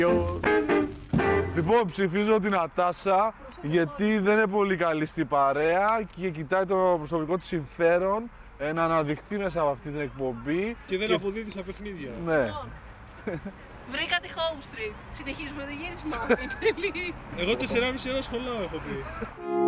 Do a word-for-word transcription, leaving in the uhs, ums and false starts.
Λοιπόν, ψηφίζω την Νατάσα γιατί δεν είναι πολύ καλή στην παρέα και κοιτάει το προσωπικό της συμφέρον να αναδειχθεί μέσα από αυτή την εκπομπή. Και δεν και... αποδίδει στα παιχνίδια. Ναι. Βρήκα τη Home Street. Συνεχίζουμε το γύρισμα. Εγώ τεσσεράμιση ώρα σχολάω έχω πει.